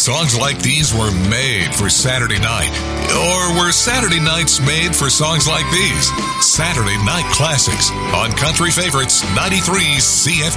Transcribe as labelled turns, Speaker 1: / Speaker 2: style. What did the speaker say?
Speaker 1: Songs like these were made for Saturday night. Or were Saturday nights made for songs like these? Saturday Night Classics on Country Favorites 93 CF.